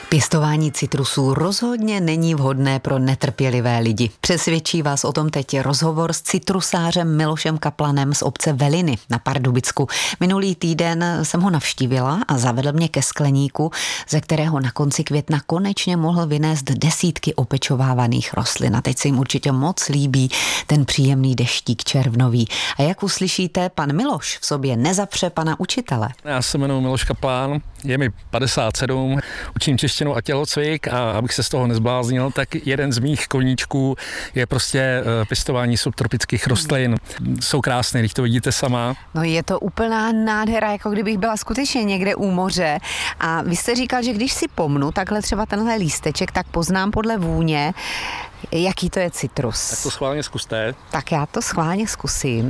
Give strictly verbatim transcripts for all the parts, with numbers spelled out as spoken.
Pěstování citrusů rozhodně není vhodné pro netrpělivé lidi. Přesvědčí vás o tom teď rozhovor s citrusářem Milošem Kaplanem z obce Veliny na Pardubicku. Minulý týden jsem ho navštívila a zavedl mě ke skleníku, ze kterého na konci května konečně mohl vynést desítky opečovávaných rostlin. A teď se jim určitě moc líbí ten příjemný deštík červnový. A jak uslyšíte, pan Miloš v sobě nezapře pana učitele. Já se jmenuji Miloš Kaplan, je mi padesát sedm, učím češtinu a tělocvik a abych se z toho nezbláznil, tak jeden z mých koníčků je prostě pěstování subtropických rostlin. Jsou krásné, když to vidíte sama. No je to úplná nádhera, jako kdybych byla skutečně někde u moře. A vy jste říkal, že když si pomnu takhle třeba tenhle lísteček, tak poznám podle vůně, jaký to je citrus. Tak to schválně zkuste. Tak já to schválně zkusím.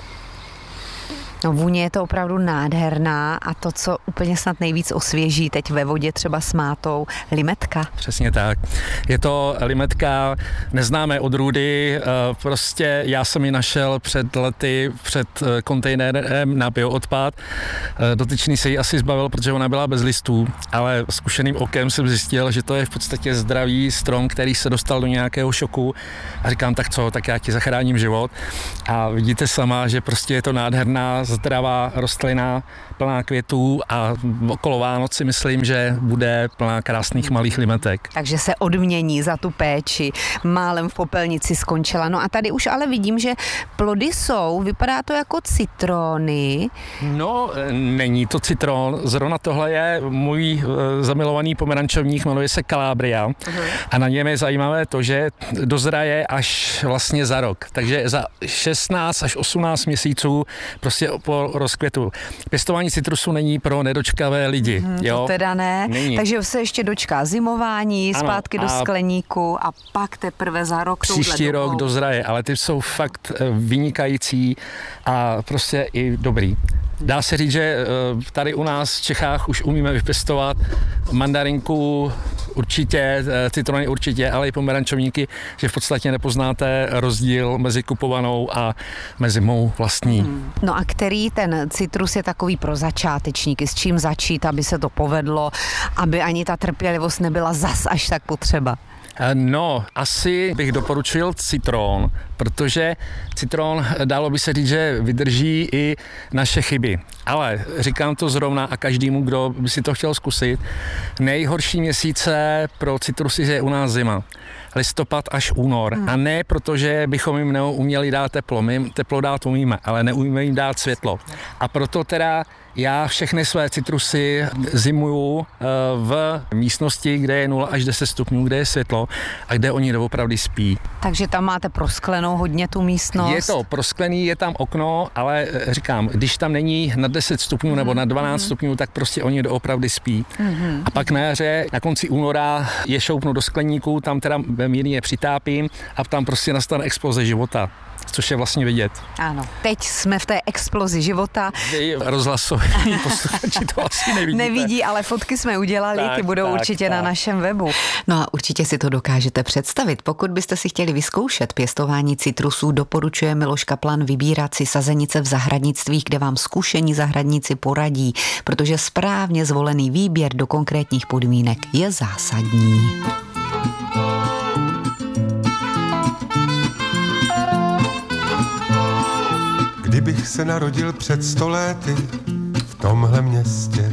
No vůně je to opravdu nádherná a to, co úplně snad nejvíc osvěží teď ve vodě třeba s mátou, limetka. Přesně tak. Je to limetka neznámé odrůdy, prostě já jsem ji našel před lety před kontejnerem na bioodpad. Dotyčný se jí asi zbavil, protože ona byla bez listů, ale zkušeným okem jsem zjistil, že to je v podstatě zdravý strom, který se dostal do nějakého šoku a říkám, tak co, tak já ti zachráním život. A vidíte sama, že prostě je to nádherná zdravá rostlina, plná květů a okolo Vánoc si myslím, že bude plná krásných malých limetek. Takže se odmění za tu péči. Málem v popelnici skončila. No a tady už ale vidím, že plody jsou, vypadá to jako citrony. No, není to citron. Zrovna tohle je můj zamilovaný pomerančovník, jmenuje se Calabria. Uh-huh. A na něm je zajímavé to, že dozraje až vlastně za rok. Takže za šestnáct až osmnáct měsíců prostě po rozkvětu. Pěstování citrusu není pro nedočkavé lidi. Hmm, jo? To teda ne. Není. Takže se ještě dočká zimování, ano, zpátky do skleníku a pak teprve za rok příští rok dozraje, ale ty jsou fakt vynikající a prostě i dobrý. Dá se říct, že tady u nás v Čechách už umíme vypěstovat mandarinku určitě, citrony určitě, ale i pomerančovníky, že v podstatě nepoznáte rozdíl mezi kupovanou a mezi mou vlastní. Hmm. No a který ten citrus je takový pro začátečníky, s čím začít, aby se to povedlo, aby ani ta trpělivost nebyla zas až tak potřeba? No, asi bych doporučil citron, protože citron, dalo by se říct, že vydrží i naše chyby. Ale říkám to zrovna a každému, kdo by si to chtěl zkusit, nejhorší měsíce pro citrusy je u nás zima. Listopad až únor. Hmm. A ne protože bychom jim neuměli dát teplo. My teplo dát umíme, ale neumíme jim dát světlo. A proto teda já všechny své citrusy zimuju v místnosti, kde je nula až deset stupňů, kde je světlo a kde oni doopravdy spí. Takže tam máte prosklenou hodně tu místnost? Je to prosklený, je tam okno, ale říkám, když tam není na deset stupňů nebo na dvanáct mm. stupňů, tak prostě oni doopravdy spí. Mm-hmm. A pak na jaře, na konci února je šoupnu do skleníku, tam teda mírně přitápím a tam prostě nastane exploze života. Což je vlastně vidět. Ano, teď jsme v té explozi života. Vy rozhlasoví posluchači to asi nevidíte. Nevidí, ale fotky jsme udělali, tak, ty budou tak, určitě tak. na našem webu. No a určitě si to dokážete představit. Pokud byste si chtěli vyzkoušet pěstování citrusů, doporučuje Miloš Kaplan vybírat si sazenice v zahradnictví, kde vám zkušení zahradníci poradí, protože správně zvolený výběr do konkrétních podmínek je zásadní. Kdybych se narodil před sto lety v tomhle městě,